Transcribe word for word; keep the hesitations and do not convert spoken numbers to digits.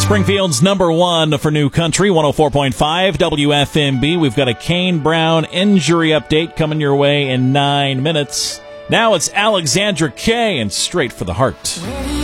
Springfield's number one for New Country, one oh four point five W F M B. We've got a Kane Brown injury update coming your way in nine minutes. Now it's Alexandra Kay and Straight for the Heart.